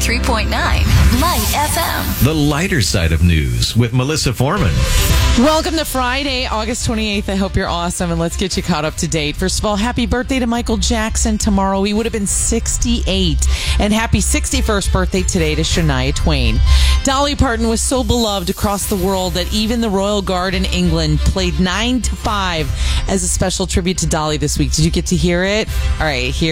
103.9 Light FM. The lighter side of news with Melissa Foreman. Welcome to Friday, August 28th. I hope you're awesome, and let's get you caught up to date. First of all, happy birthday to Michael Jackson tomorrow. He would have been 68. And happy 61st birthday today to Shania Twain. Dolly Parton was so beloved across the world that even the Royal Guard in England played 9 to 5 as a special tribute to Dolly this week. Did you get to hear it? All right, here.